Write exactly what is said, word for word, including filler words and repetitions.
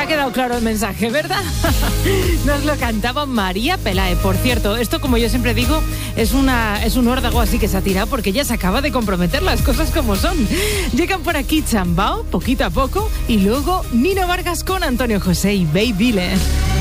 ha quedado claro el mensaje, ¿verdad? Nos lo cantaba María Pelae. Por cierto, esto, como yo siempre digo, es una es un órdago así que se ha tirado porque ella se acaba de comprometer, las cosas como son. Llegan por aquí Chambao, poquito a poco, y luego Nino Vargas con Antonio José y Baby Le.